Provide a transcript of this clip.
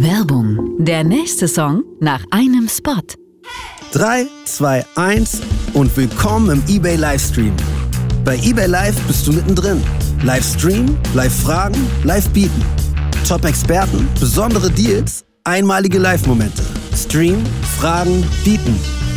Werbung. Der nächste Song nach einem Spot. 3, 2, 1 und willkommen im eBay Livestream. Bei eBay Live bist du mittendrin. Livestream, Live-Fragen, Live-Bieten. Top-Experten, besondere Deals, einmalige Live-Momente. Stream, Fragen, Bieten.